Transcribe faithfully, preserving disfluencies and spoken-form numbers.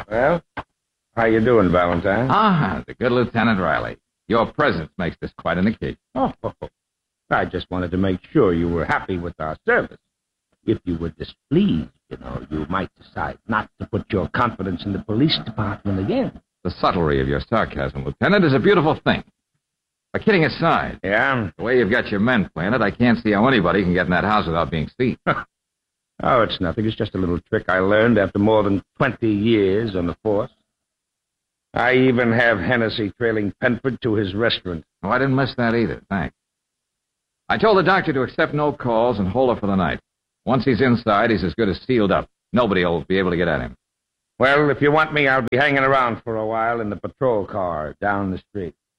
Well, how you doing, Valentine? Ah, the good Lieutenant Riley. Your presence makes this quite an occasion. Oh, I just wanted to make sure you were happy with our service. If you were displeased, you know, you might decide not to put your confidence in the police department again. The subtlety of your sarcasm, Lieutenant, is a beautiful thing. But kidding aside, Yeah? the way you've got your men planted, I can't see how anybody can get in that house without being seen. Oh, it's nothing. It's just a little trick I learned after more than twenty years on the force. I even have Hennessy trailing Penford to his restaurant. Oh, I didn't miss that either, thanks. I told the doctor to accept no calls and hold her for the night. Once he's inside, he's as good as sealed up. Nobody will be able to get at him. Well, if you want me, I'll be hanging around for a while in the patrol car down the street.